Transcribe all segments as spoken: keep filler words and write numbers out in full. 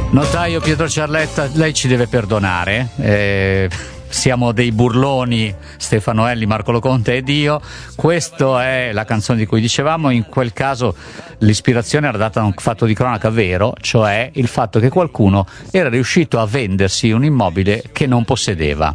Notaio Pietro Ciarletta, lei ci deve perdonare, eh, siamo dei burloni, Stefano Elli, Marco Loconte ed io. Questa è la canzone di cui dicevamo. In quel caso l'ispirazione era data da un fatto di cronaca vero, cioè il fatto che qualcuno era riuscito a vendersi un immobile che non possedeva.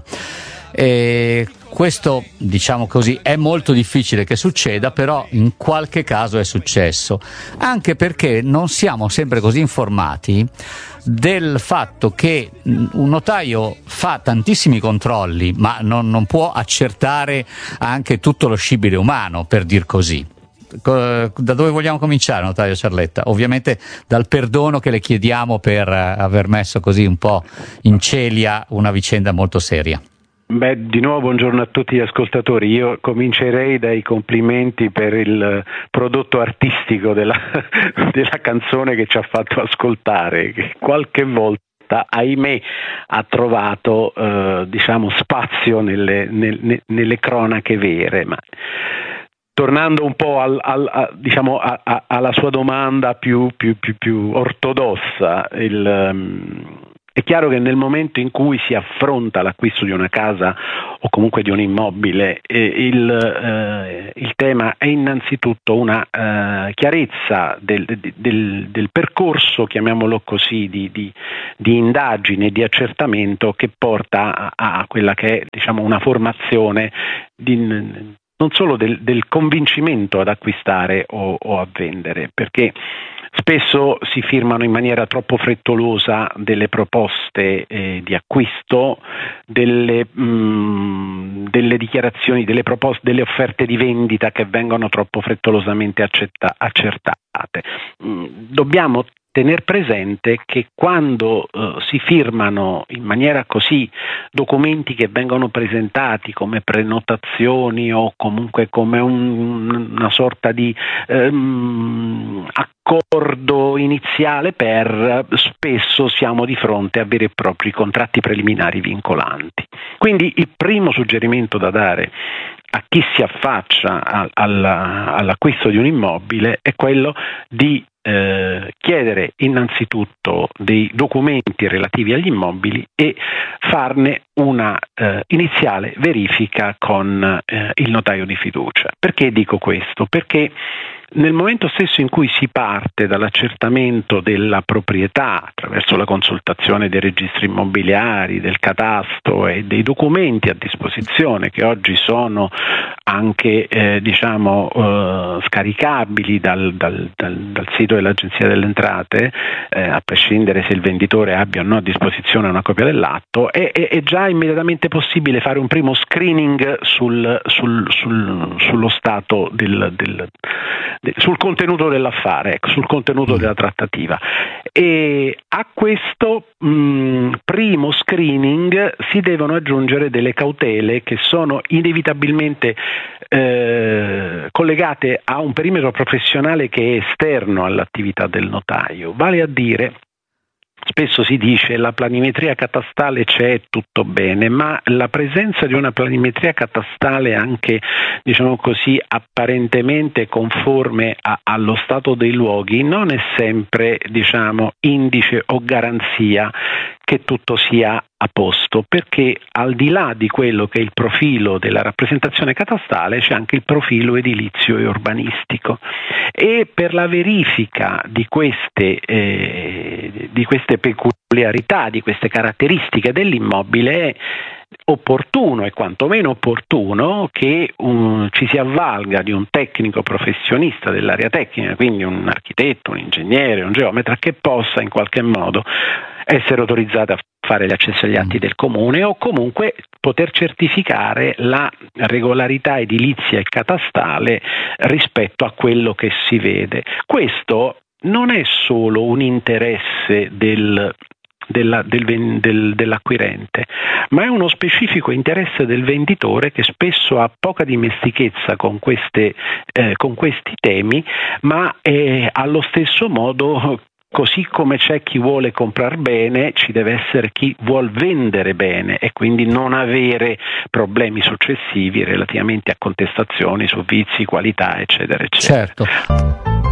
E questo, diciamo così, è molto difficile che succeda, però in qualche caso è successo, anche perché non siamo sempre così informati del fatto che un notaio fa tantissimi controlli, ma non, non può accertare anche tutto lo scibile umano, per dir così. Da dove vogliamo cominciare, notaio Ciarletta? Ovviamente dal perdono che le chiediamo per aver messo così un po' in celia una vicenda molto seria. Beh, di nuovo buongiorno a tutti gli ascoltatori. Io comincerei dai complimenti per il prodotto artistico della, della canzone che ci ha fatto ascoltare, che qualche volta, ahimè, ha trovato eh, diciamo spazio nelle, nelle, nelle cronache vere. Ma tornando un po' al, al, a, diciamo a, a, alla sua domanda più, più, più, più ortodossa, il um, è chiaro che nel momento in cui si affronta l'acquisto di una casa o comunque di un immobile, eh, il, eh, il tema è innanzitutto una eh, chiarezza del, del, del percorso, chiamiamolo così, di, di, di indagine e di accertamento che porta a, a quella che è, diciamo, una formazione di, non solo del, del convincimento ad acquistare o, o a vendere, perché spesso si firmano in maniera troppo frettolosa delle proposte eh, di acquisto, delle, mh, delle dichiarazioni, delle proposte, delle offerte di vendita che vengono troppo frettolosamente accetta, accertate. Mh, dobbiamo tener presente che quando uh, si firmano in maniera così documenti che vengono presentati come prenotazioni o comunque come un, una sorta di um, accordo iniziale per, spesso siamo di fronte a veri e propri contratti preliminari vincolanti. Quindi il primo suggerimento da dare a chi si affaccia a, alla, all'acquisto di un immobile è quello di Eh, chiedere innanzitutto dei documenti relativi agli immobili e farne una eh, iniziale verifica con eh, il notaio di fiducia. Perché dico questo? Perché nel momento stesso in cui si parte dall'accertamento della proprietà attraverso la consultazione dei registri immobiliari, del catasto e dei documenti a disposizione che oggi sono anche eh, diciamo eh, scaricabili dal, dal, dal, dal sito dell'Agenzia delle Entrate, eh, a prescindere se il venditore abbia o no a disposizione una copia dell'atto, è, è, è già immediatamente possibile fare un primo screening sul, sul, sul, sullo stato del, del sul contenuto dell'affare, ecco, sul contenuto della trattativa. E a questo mh, primo screening si devono aggiungere delle cautele che sono inevitabilmente eh, collegate a un perimetro professionale che è esterno all'attività del notaio, vale a dire, spesso si dice la planimetria catastale c'è, tutto bene, ma la presenza di una planimetria catastale anche, diciamo così, apparentemente conforme a, allo stato dei luoghi non è sempre, diciamo, indice o garanzia che tutto sia a posto, perché al di là di quello che è il profilo della rappresentazione catastale c'è anche il profilo edilizio e urbanistico, e per la verifica di queste, eh, di queste peculiarità, di queste caratteristiche dell'immobile è opportuno e quantomeno opportuno che um, ci si avvalga di un tecnico professionista dell'area tecnica, quindi un architetto, un ingegnere, un geometra, che possa in qualche modo essere autorizzato a fare l'accesso agli atti del comune o comunque poter certificare la regolarità edilizia e catastale rispetto a quello che si vede. Questo non è solo un interesse del Della, del, del, dell'acquirente, ma è uno specifico interesse del venditore che spesso ha poca dimestichezza con, queste, eh, con questi temi, ma è allo stesso modo, così come c'è chi vuole comprare bene, ci deve essere chi vuol vendere bene e quindi non avere problemi successivi relativamente a contestazioni su vizi, qualità, eccetera, eccetera. Certo.